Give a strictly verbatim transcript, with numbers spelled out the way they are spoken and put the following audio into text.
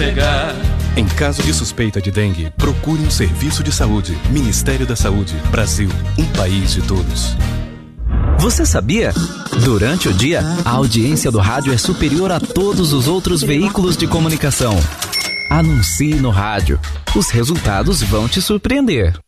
chegar. Em caso de suspeita de dengue, procure um serviço de saúde. Ministério da Saúde. Brasil, um país de todos. Você sabia? Durante o dia, a audiência do rádio é superior a todos os outros veículos de comunicação. Anuncie no rádio. Os resultados vão te surpreender.